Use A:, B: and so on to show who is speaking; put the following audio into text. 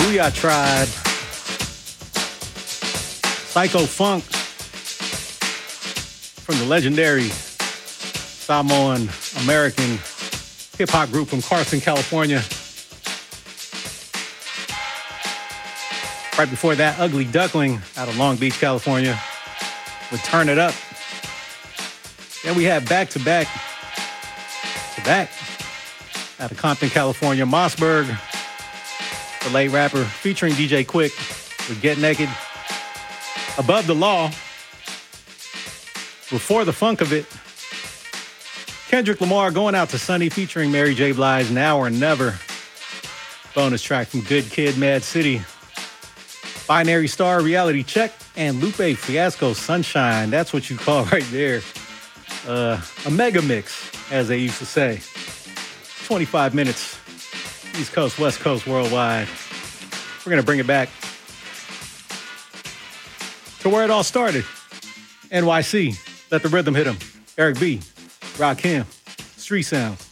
A: Booyah Tribe. Psycho Funk from the legendary Samoan American hip-hop group from Carson, California. Right before that, Ugly Duckling out of Long Beach, California would Turn It Up. Then we had back to back out of Compton, California, Mossberg, the late rapper, featuring DJ Quick with Get Naked. Above the Law, Before the Funk of It, Kendrick Lamar, Going Out to Sunny, featuring Mary J. Blige, Now or Never. Bonus track from Good Kid, Mad City. Binary Star, Reality Check, and Lupe Fiasco, Sunshine. That's what you call right there a mega mix, as they used to say. 25 minutes, East Coast, West Coast, worldwide. We're going to bring it back to where it all started. NYC, Let the Rhythm Hit 'Em. Eric B, Rakim, Street Sounds.